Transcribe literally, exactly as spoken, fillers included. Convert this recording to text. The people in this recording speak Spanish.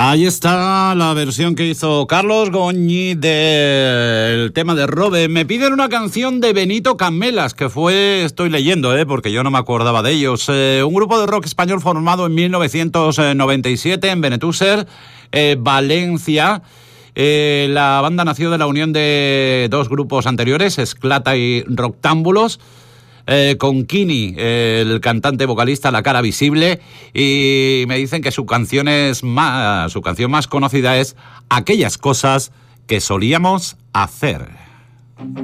Ahí está la versión que hizo Carlos Goñi del tema de Robe. Me piden una canción de Benito Camelas, que fue, estoy leyendo, eh, porque yo no me acordaba de ellos, eh, un grupo de rock español formado en mil novecientos noventa y siete en Benetúser, eh, Valencia. Eh, la banda nació de la unión de dos grupos anteriores, Esclata y Roctámbulos, Eh, con Kini, eh, el cantante vocalista La Cara Visible, y me dicen que su canción es más, su canción más conocida es Aquellas cosas que solíamos hacer.